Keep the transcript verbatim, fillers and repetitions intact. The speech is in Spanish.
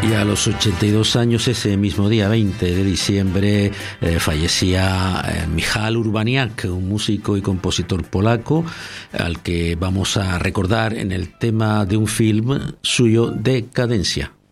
Y a los ochenta y dos años, ese mismo día, veinte de diciembre, eh, fallecía eh, Michał Urbaniak, un músico y compositor polaco, al que vamos a recordar en el tema de un film suyo, Decadencia.